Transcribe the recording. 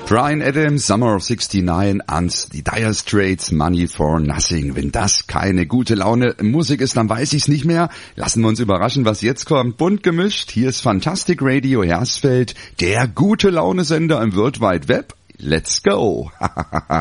Bryan Adams, Summer of '69 und die Dire Straits, Money for Nothing. Wenn das keine gute Laune Musik ist, dann weiß ich's nicht mehr. Lassen wir uns überraschen, was jetzt kommt. Bunt gemischt, hier ist Fantastic Radio Hersfeld, der gute Laune-Sender im World Wide Web. Let's go!